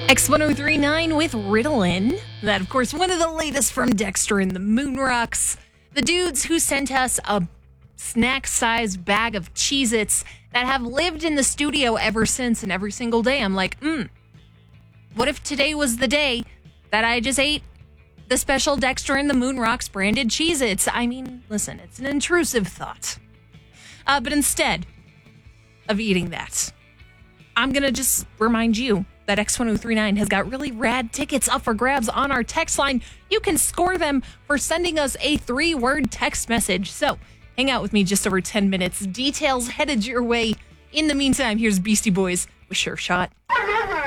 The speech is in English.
X1039 with Ritalin. That, of course, one of the latest from Dexter and the Moonrocks. The dudes who sent us a snack-sized bag of Cheez-Its that have lived in the studio ever since, and every single day I'm like, what if today was the day that I just ate the special Dexter and the Moonrocks branded Cheez-Its? I mean, listen, it's an intrusive thought. But instead of eating that, I'm going to just remind you that X1039 has got really rad tickets up for grabs on our text line. You can score them for sending us a 3-word text message. So hang out with me just over 10 minutes. Details headed your way. In the meantime, here's Beastie Boys with Sure Shot.